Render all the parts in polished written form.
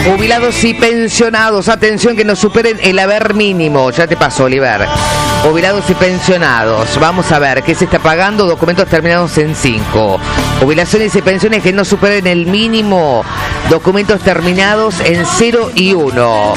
Jubilados y pensionados, atención que no superen el haber mínimo. Ya te pasó, Oliver. Jubilados y pensionados, vamos a ver qué se está pagando, documentos terminados en 5. Jubilaciones y pensiones que no superen el mínimo, documentos terminados en 0 y 1.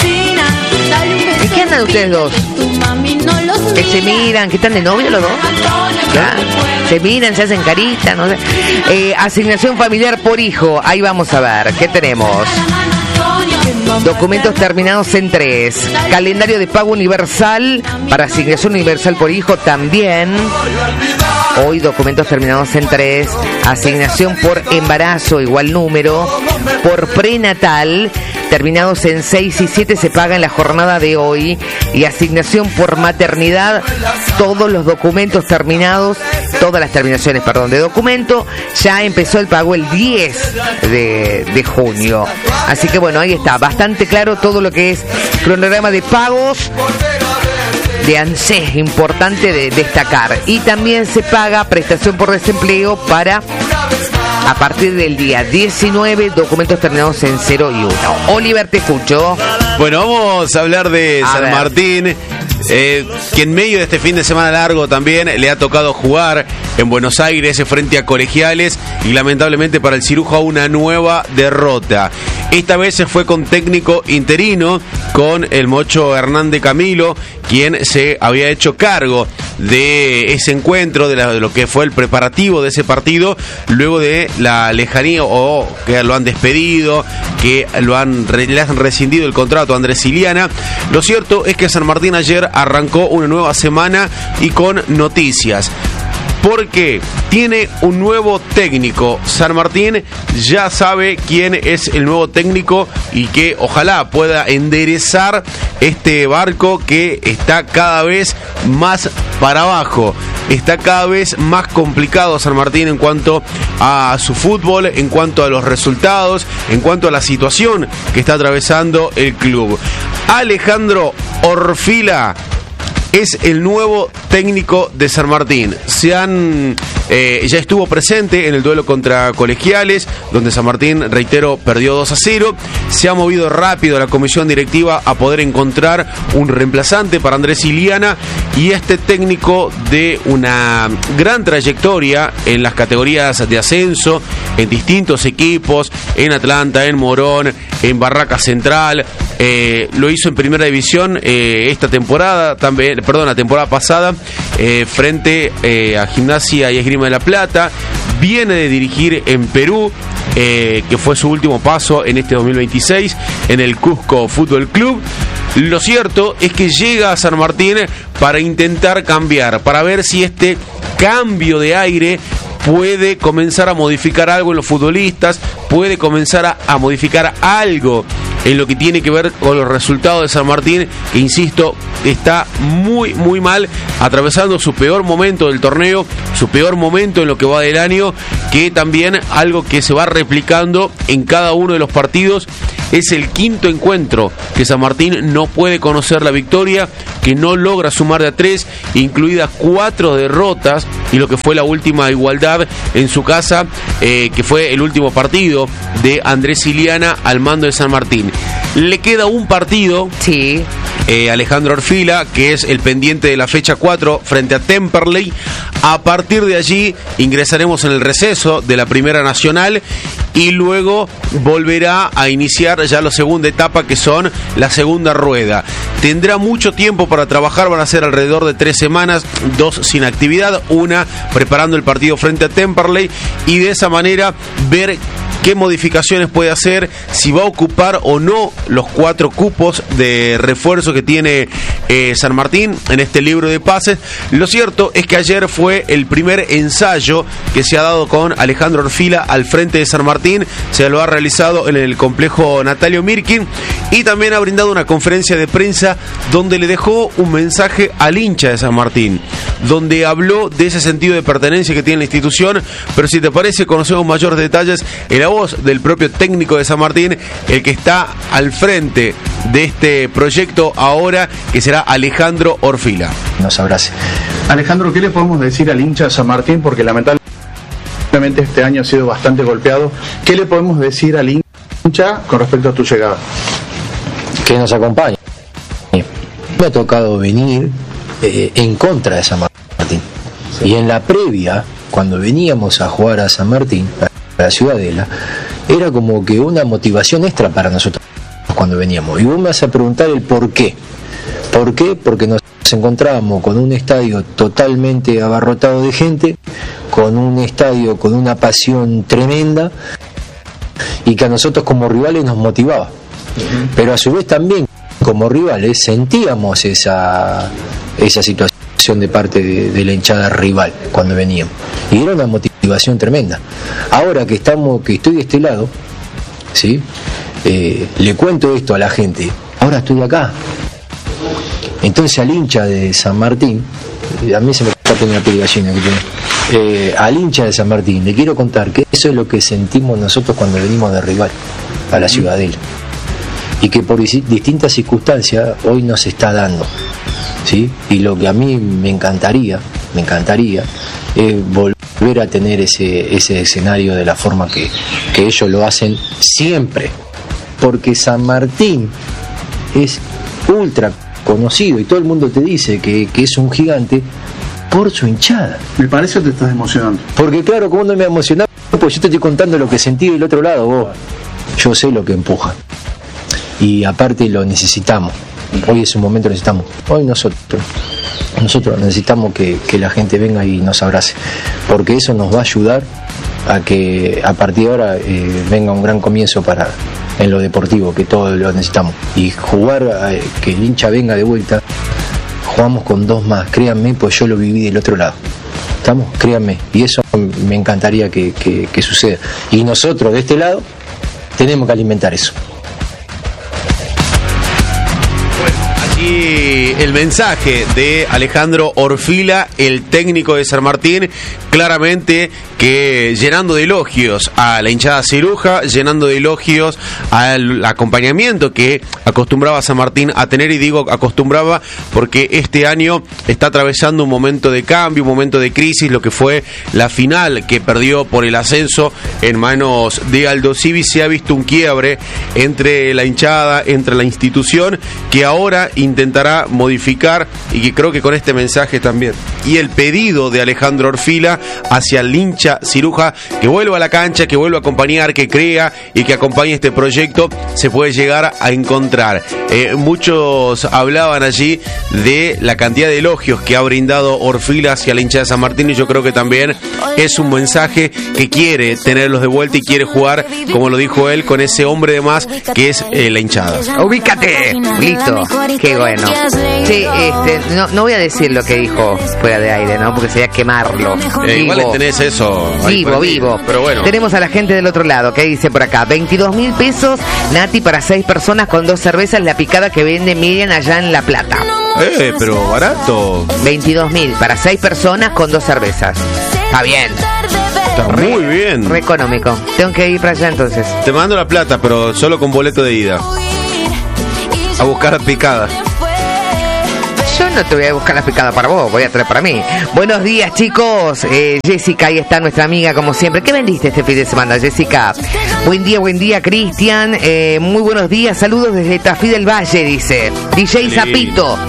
¿De qué andan ustedes dos? Que se miran, que están de novio los dos. ¿Ya? Se miran, se hacen carita, no sé. Asignación familiar por hijo, ahí vamos a ver, ¿qué tenemos? Documentos terminados en 3. Calendario de pago universal para asignación universal por hijo también. Hoy documentos terminados en 3. Asignación por embarazo, igual número. Por prenatal, terminados en 6 y 7 se paga en la jornada de hoy. Y asignación por maternidad, todos los documentos terminados, todas las terminaciones, de documento, ya empezó el pago el 10 de junio. Así que bueno, ahí está, bastante claro todo lo que es cronograma de pagos de ANSES, importante de destacar. Y también se paga prestación por desempleo para a partir del día 19, documentos terminados en 0 y 1. Oliver, te escucho. Bueno, vamos a hablar de San Martín, que en medio de este fin de semana largo también le ha tocado jugar en Buenos Aires frente a Colegiales y lamentablemente para el Ciruja una nueva derrota. Esta vez se fue con técnico interino, con el Mocho Hernández Camilo, quien se había hecho cargo de ese encuentro, de lo que fue el preparativo de ese partido, luego de la lejanía o que lo han despedido, que le han rescindido el contrato a Andrés Iliana. Lo cierto es que San Martín ayer arrancó una nueva semana y con noticias. Porque tiene un nuevo técnico. San Martín ya sabe quién es el nuevo técnico y que ojalá pueda enderezar este barco que está cada vez más para abajo. Está cada vez más complicado San Martín en cuanto a su fútbol, en cuanto a los resultados, en cuanto a la situación que está atravesando el club. Alejandro Orfila es el nuevo técnico de San Martín. Ya estuvo presente en el duelo contra Colegiales, donde San Martín, reitero, perdió 2-0. Se ha movido rápido la comisión directiva a poder encontrar un reemplazante para Andrés Iliana, y este técnico de una gran trayectoria en las categorías de ascenso, en distintos equipos, en Atlanta, en Morón, en Barraca Central, lo hizo en Primera División esta temporada, también, la temporada pasada, frente a Gimnasia y Esgrima de La Plata. Viene de dirigir en Perú, que fue su último paso en este 2026 en el Cusco Fútbol Club. Lo cierto es que llega a San Martín para intentar cambiar, para ver si este cambio de aire puede comenzar a modificar algo en los futbolistas, puede comenzar a modificar algo en lo que tiene que ver con los resultados de San Martín, que insisto, está muy muy mal, atravesando su peor momento del torneo, su peor momento en lo que va del año, que también algo que se va replicando en cada uno de los partidos. Es el quinto encuentro que San Martín no puede conocer la victoria, que no logra sumar de a 3, incluidas 4 derrotas, y lo que fue la última igualdad en su casa, que fue el último partido de Andrés Iliana al mando de San Martín. Le queda un partido, sí, Alejandro Orfila, que es el pendiente de la fecha 4 frente a Temperley. A partir de allí ingresaremos en el receso de la Primera Nacional y luego volverá a iniciar ya la segunda etapa, que son la segunda rueda. Tendrá mucho tiempo para trabajar, van a ser alrededor de 3 semanas, 2 sin actividad, una preparando el partido frente a Temperley, y de esa manera ver qué modificaciones puede hacer, si va a ocupar o no los 4 cupos de refuerzo que tiene San Martín en este libro de pases. Lo cierto es que ayer fue el primer ensayo que se ha dado con Alejandro Orfila al frente de San Martín. Se lo ha realizado en el complejo Natalio Mirkin, y también ha brindado una conferencia de prensa donde le dejó un mensaje al hincha de San Martín, donde habló de ese sentido de pertenencia que tiene la institución. Pero si te parece, conocemos mayores detalles en la voz del propio técnico de San Martín, el que está al frente de este proyecto ahora, que será Alejandro Orfila. Nos abrace. Alejandro, ¿qué le podemos decir al hincha de San Martín? Porque lamentablemente este año ha sido bastante golpeado. ¿Qué le podemos decir al hincha hincha con respecto a tu llegada? Que nos acompañe. Me ha tocado venir en contra de San Martín. Y en la previa, cuando veníamos a jugar a San Martín, a la Ciudadela, era como que una motivación extra para nosotros cuando veníamos. Y vos me vas a preguntar el por qué. ¿Por qué? Porque nos encontrábamos con un estadio totalmente abarrotado de gente, con un estadio con una pasión tremenda, y que a nosotros como rivales nos motivaba. Pero a su vez también como rivales sentíamos esa situación de parte de la hinchada rival cuando veníamos, y era una motivación tremenda. Ahora que estoy de este lado, ¿sí? Le cuento esto a la gente, ahora estoy acá. Entonces al hincha de San Martín, a mí se me está poniendo la piel de gallina que tiene, al hincha de San Martín le quiero contar que eso es lo que sentimos nosotros cuando venimos de rival a la Ciudadela, y que por distintas circunstancias hoy nos está dando, ¿sí? Y lo que a mí me encantaría es volver a tener ese escenario de la forma que ellos lo hacen siempre, porque San Martín es ultra conocido y todo el mundo te dice que es un gigante por su hinchada. Me parece que te estás emocionando. Porque claro, ¿cómo no me emociona? Pues yo te estoy contando lo que sentí del otro lado, vos. Yo sé lo que empuja. Y aparte lo necesitamos. Hoy es un momento que necesitamos. Hoy nosotros necesitamos que la gente venga y nos abrace. Porque eso nos va a ayudar a que a partir de ahora venga un gran comienzo en lo deportivo, que todos lo necesitamos. Y jugar, que el hincha venga de vuelta, jugamos con 2 más, créanme, pues yo lo viví del otro lado. ¿Estamos? Créanme. Y eso me encantaría que suceda. Y nosotros de este lado tenemos que alimentar eso. Y el mensaje de Alejandro Orfila, el técnico de San Martín, claramente que llenando de elogios a la hinchada ciruja, llenando de elogios al acompañamiento que acostumbraba San Martín a tener, y digo acostumbraba porque este año está atravesando un momento de cambio, un momento de crisis, lo que fue la final que perdió por el ascenso en manos de Aldo Civi. Se ha visto un quiebre entre la hinchada, entre la institución, que ahora intentará modificar, y que creo que con este mensaje también y el pedido de Alejandro Orfila hacia el hincha ciruja, que vuelva a la cancha, que vuelva a acompañar, que crea y que acompañe este proyecto, se puede llegar a encontrar. Muchos hablaban allí de la cantidad de elogios que ha brindado Orfila hacia la hinchada de San Martín, y yo creo que también es un mensaje que quiere tenerlos de vuelta y quiere jugar, como lo dijo él, con ese hombre de más que es la hinchada. Ubícate, listo. Qué bueno. Sí, no voy a decir lo que dijo fuera de aire, ¿no? Porque sería quemarlo. Igual tenés eso. Vivo. Pero bueno. Tenemos a la gente del otro lado, que dice por acá, 22.000 pesos, Nati, para 6 personas con 2 cervezas, la picada que vende Miriam allá en La Plata. Pero barato. 22.000 para 6 personas con 2 cervezas. Está bien. Está muy bien. Re económico. Tengo que ir para allá entonces. Te mando la plata, pero solo con boleto de ida. A buscar picada. Yo no te voy a buscar la picada para vos, voy a traer para mí. Buenos días, chicos. Jessica, ahí está nuestra amiga, como siempre. ¿Qué vendiste este fin de semana, Jessica? Buen día, Cristian. Muy buenos días, saludos desde Tafí del Valle, dice DJ Zapito.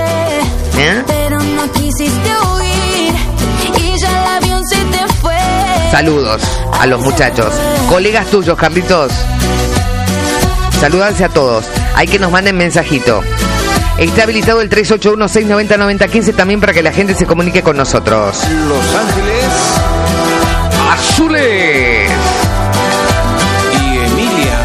Saludos a los muchachos, colegas tuyos, Carlitos. Saludarse a todos. Hay que nos manden mensajito. Está habilitado el 381-690-9015 también para que la gente se comunique con nosotros. Los Ángeles Azules y Emilia.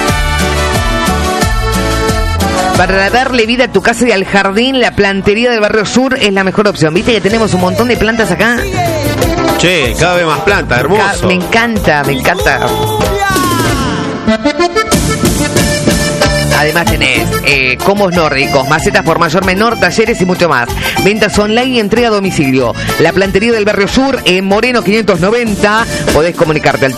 Para darle vida a tu casa y al jardín, la plantería del Barrio Sur es la mejor opción. ¿Viste que tenemos un montón de plantas acá? Che, cada vez más plantas, hermoso. Me encanta. Además tenés combos nórdicos, macetas por mayor menor, talleres y mucho más. Ventas online y entrega a domicilio. La Plantería del Barrio Sur en Moreno 590. Podés comunicarte al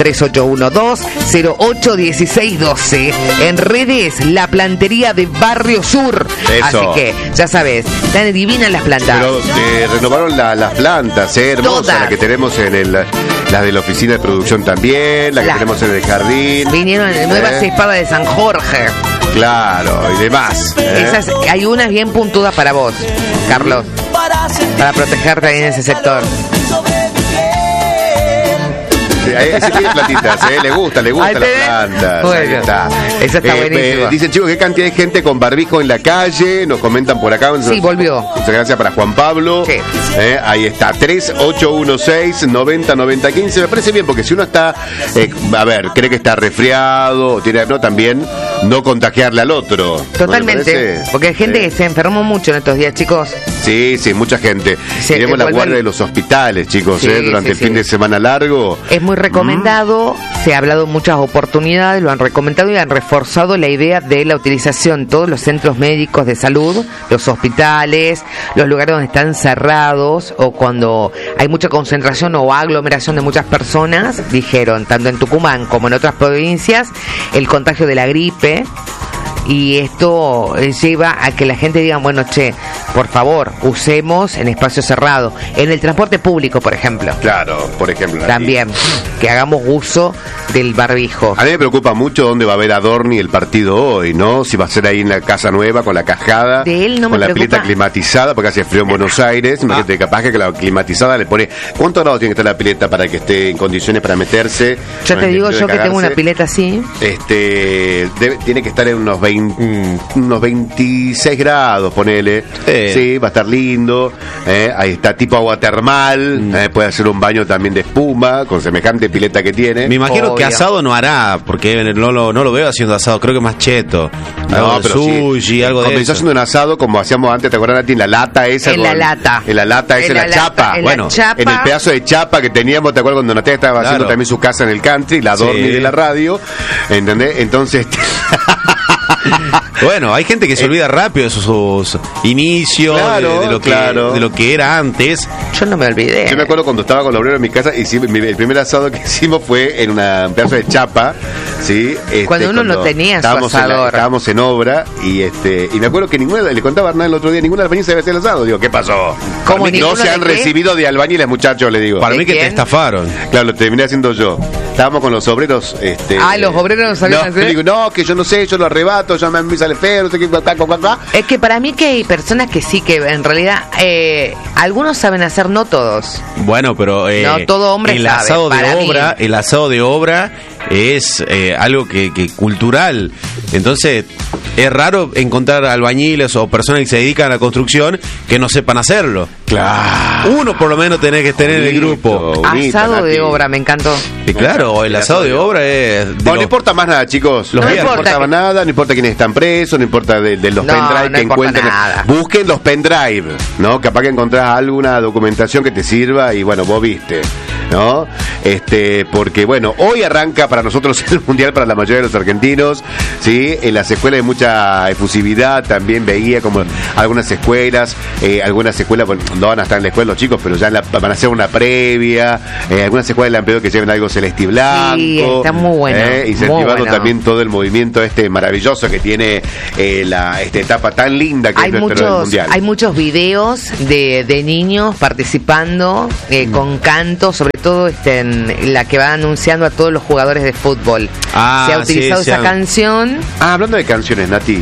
3812-081612. En redes, La Plantería de Barrio Sur. Eso. Así que, ya sabes, están divinas las plantas. Pero renovaron las plantas, hermosas, Todas. la que tenemos en la de la oficina de producción también, la que tenemos en el jardín. Vinieron en nuevas espadas de San Jorge. Claro, y demás. Esas, hay unas bien puntudas para vos, Carlos, para protegerte ahí en ese sector. Ese tiene plantitas, le gusta Ahí las te ves. plantas. Bueno, Ahí está. esa está buenísima. Dicen, chicos, qué cantidad de gente con barbijo en la calle. Nos comentan por acá. Sí, volvió. Muchas gracias para Juan Pablo. Sí. Ahí está, 3816-909015. Me parece bien, porque si uno está, cree que está resfriado, también no contagiarle al otro. Totalmente, ¿No le parece? porque hay gente que se enfermó mucho en estos días, chicos. Sí, mucha gente. Sí, Tenemos la vuelven- guardia de los hospitales, chicos, Sí, durante sí, el fin sí. de semana largo. Es muy recomendado, se ha hablado en muchas oportunidades, lo han recomendado y han reforzado la idea de la utilización de todos los centros médicos de salud, los hospitales, los lugares donde están cerrados o cuando hay mucha concentración o aglomeración de muchas personas, dijeron, tanto en Tucumán como en otras provincias, el contagio de la gripe. Y esto lleva a que la gente diga, bueno, por favor, usemos en espacio cerrado. En el transporte público, por ejemplo. Claro, por ejemplo. aquí. También, que hagamos uso del barbijo. A mí me preocupa mucho dónde va a ver Adorni el partido hoy, ¿no? Si va a ser ahí en la Casa Nueva, con la cajada, De él no me con la preocupa. pileta climatizada, porque hace frío en Buenos Aires. Imagínate, capaz que la climatizada le pone... ¿Cuántos grados tiene que estar la pileta para que esté en condiciones para meterse? Yo con te el digo, deseo yo de que tengo una cagarse? pileta así. Tiene que estar en unos 26 grados, ponele. Sí, va a estar lindo. Ahí está, tipo agua termal. Puede hacer un baño también de espuma, con semejante pileta que tiene. Me imagino que Obvio. asado no hará, porque no lo veo haciendo asado, creo que más cheto. Algo de sushi, algo de Comenzó eso. haciendo un asado como hacíamos antes, ¿te acuerdas, Nati? En la lata esa. En la lata. En la lata esa, En en la la chapa. lata, en la Bueno, chapa. en el pedazo de chapa que teníamos, ¿te acuerdas cuando Natalia estaba haciendo Claro. también su casa en el country, la Dormi Sí. de la radio? ¿Entendés? Entonces... Bueno, hay gente que se olvida rápido de sus inicios, Claro, de lo que era antes. Yo no me olvidé. Yo me acuerdo cuando estaba con la obrera en mi casa, el primer asado que hicimos fue en un pedazo de chapa, ¿sí? Cuando uno no tenía su estábamos asador. estábamos en obra y me acuerdo que le contaba a Hernán el otro día, ninguna albañil sabía hacer el asado. Digo, ¿qué pasó? ¿Cómo, Para mí no ninguno se han de qué? recibido de albañiles, muchachos, le digo. Para ¿De mí que te quién? estafaron. Claro, lo terminé haciendo yo. Estábamos con los obreros. Los obreros no sabían hacer. Digo, no, que yo no sé, yo lo arrebato, ya me sale feo, no sé qué, Es que para mí que hay personas que sí, que en realidad algunos saben hacer, no todos. Bueno, pero No todo hombre el sabe, asado para de mí. obra, el asado de obra es algo que cultural. Entonces, es raro encontrar albañiles o personas que se dedican a la construcción que no sepan hacerlo. Claro. Uno por lo menos tenés que tener en el grupo. Bonito, Asado de Nati. obra, me encantó. Y claro, el asado de obra es... No importa más nada, chicos. Los No viernes. importa nada, no importa quiénes están presos, no importa de los No, pendrive no que importa encuentren. nada. Busquen los pendrive, ¿no? Capaz que encontrás alguna documentación que te sirva y bueno, vos viste, ¿no? Porque bueno, hoy arranca para nosotros el Mundial para la mayoría de los argentinos, ¿sí? En las escuelas hay mucha efusividad, también veía como algunas escuelas, bueno, no van a estar en la escuela los chicos, pero ya van a hacer una previa, algunas escuelas le han pedido que lleven algo celeste y blanco. Sí, está muy bueno, Incentivando muy bueno. también todo el movimiento maravilloso que tiene esta etapa tan linda que Hay es nuestro del Mundial. hay muchos videos de niños participando con canto, sobre todo en la que va anunciando a todos los jugadores de fútbol. Ah, Se ha utilizado sí, esa canción. Hablando de canciones, Nati,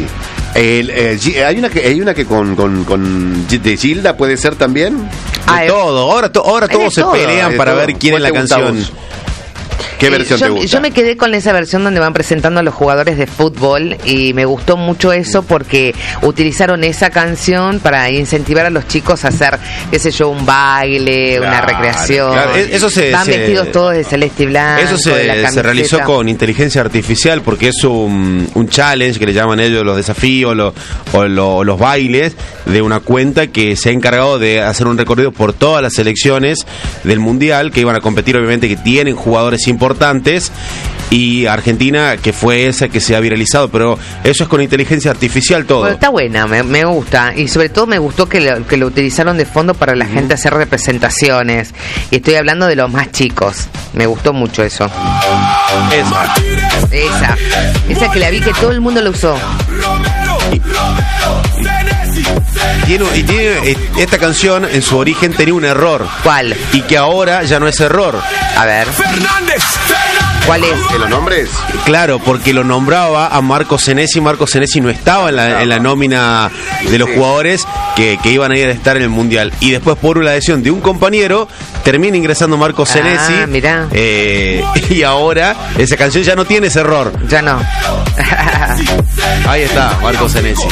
hay una que con de Gilda puede ser también. De todo. Ahora Hay de todos se todo. pelean De para todo. ver quién es ¿Cuál la te gusta a canción. vos? ¿Qué versión te gusta? Yo me quedé con esa versión donde van presentando a los jugadores de fútbol y me gustó mucho eso porque utilizaron esa canción para incentivar a los chicos a hacer, qué sé yo, un baile, una Claro, recreación. claro. Eso van vestidos todos de celeste y blanco. Eso de la se camiseta. realizó con inteligencia artificial porque es un challenge que le llaman ellos los desafíos o los bailes de una cuenta que se ha encargado de hacer un recorrido por todas las selecciones del Mundial que iban a competir, obviamente que tienen jugadores jugadores importantes, y Argentina, que fue esa que se ha viralizado, pero eso es con inteligencia artificial todo. Bueno, está buena, me gusta, y sobre todo me gustó que lo utilizaron de fondo para la gente hacer representaciones, y estoy hablando de los más chicos, me gustó mucho eso. Esa que la vi que todo el mundo lo usó. Tiene esta canción en su origen tenía un error. ¿Cuál? Y que ahora ya no es error. A ver. ¿Cuál es? ¿Que los nombres? Claro, porque lo nombraba a Marco Senesi. Marco Senesi no estaba en la nómina de los jugadores que iban a ir a estar en el Mundial. Y después, por una decisión de un compañero, termina ingresando Marco Senesi. Mirá. Y ahora esa canción ya no tiene ese error. Ya no. Ahí está, Marco Senesi.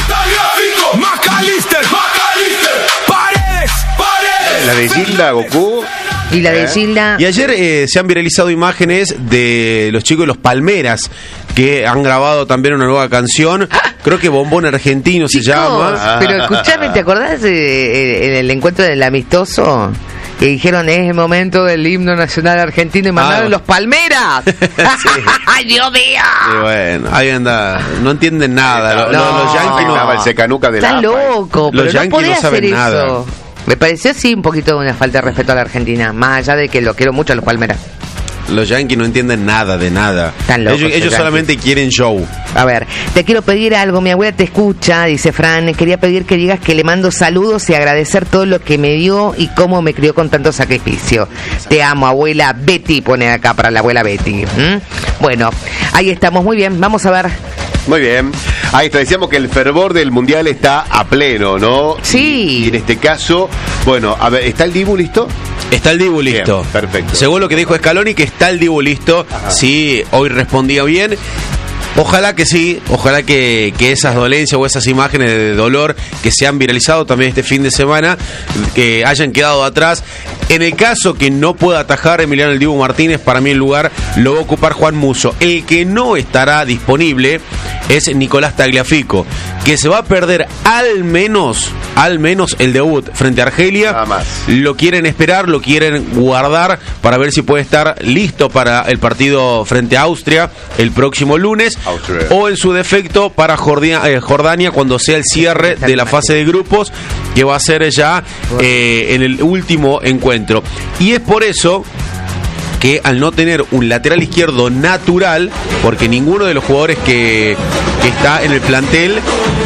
La de Gilda, Goku. Y la de Gilda. Y ayer se han viralizado imágenes de los chicos de los Palmeras, que han grabado también una nueva canción. Creo que Bombón Argentino se llama. Pero escuchame, ¿te acordás en el encuentro del amistoso? Que dijeron, es el momento del himno nacional argentino, y mandaron los Palmeras. ¡Ay, Dios mío! Y bueno, ahí anda, no entienden nada. Los Yankees no. El secanuca de Está loco, pero los no Yankees podía no saben hacer nada. eso. Me pareció sí un poquito una falta de respeto a la Argentina, más allá de que lo quiero mucho a los Palmeras. Los Yankees no entienden nada de nada. Están locos, Ellos solamente quieren show. A ver, te quiero pedir algo, mi abuela te escucha, dice Fran, quería pedir que digas que le mando saludos y agradecer todo lo que me dio y cómo me crió con tanto sacrificio. Te amo, abuela Betty, pone acá para la abuela Betty. Bueno, ahí estamos, muy bien, vamos a ver. Muy bien. Ahí está, decíamos que el fervor del Mundial está a pleno, ¿no? Sí. Y en este caso, bueno, a ver, ¿está el Dibu listo? Está el Dibu listo. Bien, perfecto. Según lo que dijo Scaloni, que está el Dibu listo. Sí, hoy respondía bien. Ojalá que sí, ojalá que esas dolencias o esas imágenes de dolor que se han viralizado también este fin de semana, que hayan quedado atrás. En el caso que no pueda atajar Emiliano el Dibu Martínez, para mí el lugar lo va a ocupar Juan Musso. El que no estará disponible es Nicolás Tagliafico, que se va a perder al menos el debut frente a Argelia. Nada más. Lo quieren esperar, lo quieren guardar para ver si puede estar listo para el partido frente a Austria el próximo lunes. Austria. O en su defecto para Jordania cuando sea el cierre de la fase de grupos, que va a ser ya en el último encuentro. Y es por eso que al no tener un lateral izquierdo natural, porque ninguno de los jugadores que está en el plantel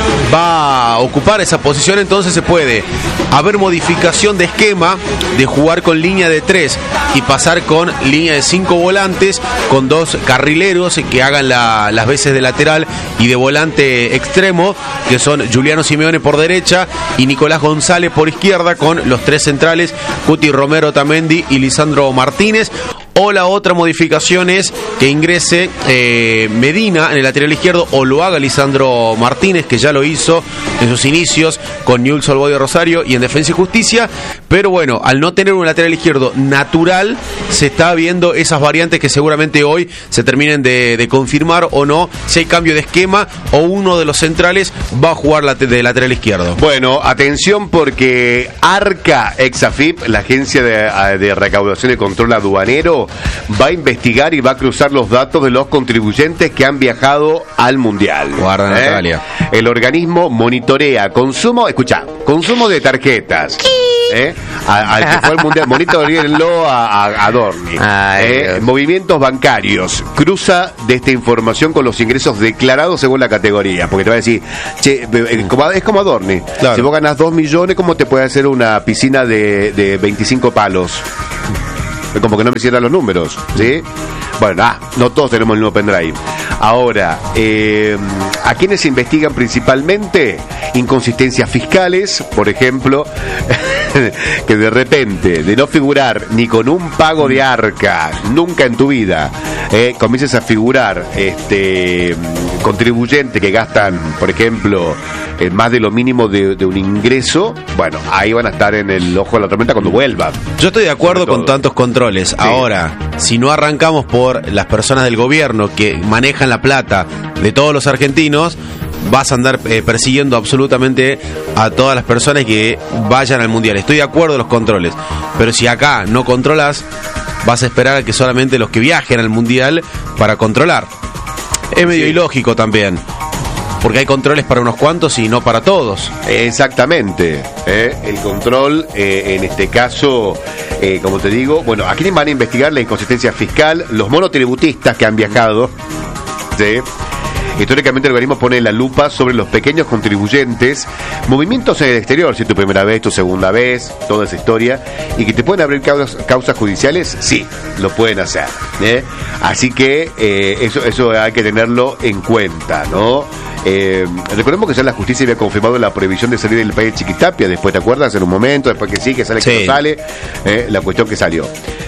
va a ocupar esa posición, entonces se puede haber modificación de esquema, de jugar con línea de 3 y pasar con línea de 5 volantes, con 2 carrileros que hagan las veces de lateral y de volante extremo, que son Juliano Simeone por derecha y Nicolás González por izquierda, con los 3 centrales, Cuti Romero Tamendi y Lisandro Martínez. O la otra modificación es que ingrese Medina en el lateral izquierdo, o lo haga Lisandro Martínez, que ya lo hizo en sus inicios con Newell's Old Boys de Rosario y en Defensa y Justicia. Pero bueno, al no tener un lateral izquierdo natural, se está viendo esas variantes que seguramente hoy se terminen de confirmar o no, si hay cambio de esquema o uno de los centrales va a jugar de lateral izquierdo. Bueno, atención, porque ARCA, ex-AFIP, la agencia de recaudación y control aduanero, va a investigar y va a cruzar los datos de los contribuyentes que han viajado al Mundial. Guarda, Natalia. El organismo monitorea consumo de tarjetas. Al que fue al Mundial, monitorenlo a Dorni. Movimientos bancarios, cruza de esta información con los ingresos declarados según la categoría, porque te va a decir, che, es como Adorni, claro. Si vos ganás 2 millones, ¿cómo te puede hacer una piscina de 25 palos? Como que no me cierran los números, ¿sí? Bueno, no todos tenemos el mismo pendrive. Ahora, ¿a quiénes se investigan principalmente? Inconsistencias fiscales, por ejemplo, que de repente, de no figurar ni con un pago de ARCA, nunca en tu vida, comiences a figurar contribuyentes que gastan, por ejemplo, más de lo mínimo de un ingreso. Bueno, ahí van a estar en el ojo de la tormenta cuando vuelvan. Yo estoy de acuerdo con tantos controles. Sí. Ahora, si no arrancamos por las personas del gobierno que manejan la plata de todos los argentinos, vas a andar persiguiendo absolutamente a todas las personas que vayan al Mundial. Estoy de acuerdo en los controles, pero si acá no controlas, vas a esperar a que solamente los que viajen al Mundial para controlar. Es medio ilógico también, porque hay controles para unos cuantos y no para todos. Exactamente. El control, en este caso, como te digo, bueno, aquí van a investigar la inconsistencia fiscal, los monotributistas que han viajado. ¿Sí? Históricamente el organismo pone la lupa sobre los pequeños contribuyentes, movimientos en el exterior, si es tu primera vez, tu segunda vez, toda esa historia, y que te pueden abrir causas judiciales, sí, lo pueden hacer. Así que eso hay que tenerlo en cuenta, ¿no? Recordemos que ya la justicia había confirmado la prohibición de salir del país de Chiquitapia, después, ¿te acuerdas? En un momento, después que sí, que sale, que no sale, la cuestión que salió.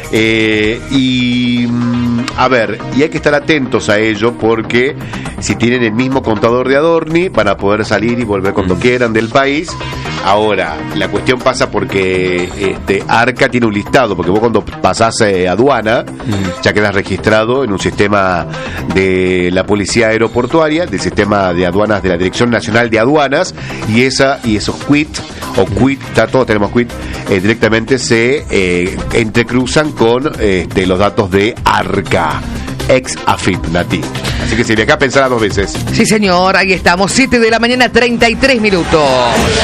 A ver, y hay que estar atentos a ello, porque si tienen el mismo contador de Adorni, van a poder salir y volver cuando quieran del país. Ahora, la cuestión pasa porque Arca tiene un listado, porque vos cuando pasás aduana, ya quedas registrado en un sistema de la Policía Aeroportuaria, del sistema de aduanas de la Dirección Nacional de Aduanas, y esos quit, todos tenemos quit, directamente se entrecruzan con los datos de Arca, ex AFIP, Nati. Así que si de acá pensará 2 veces. Sí, señor, ahí estamos, 7 de la mañana, 33 minutos.